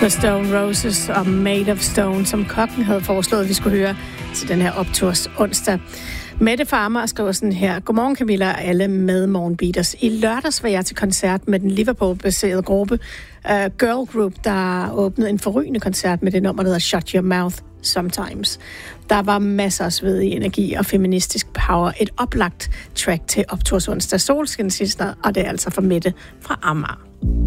The Stone Roses og Made of Stone, som kokken havde foreslået, at vi skulle høre til den her opturs onsdag. Mette Farmer skriver sådan her: Godmorgen Camilla og alle med Morgenbeaters. I lørdags var jeg til koncert med den Liverpool-baserede gruppe Girl Group, der åbnede en forrygende koncert med det nummer, der hedder Shut Your Mouth Sometimes. Der var masser af svedig energi og feministisk power. Et oplagt track til opturs onsdag solskinslister, og det er altså fra Mette fra Amager.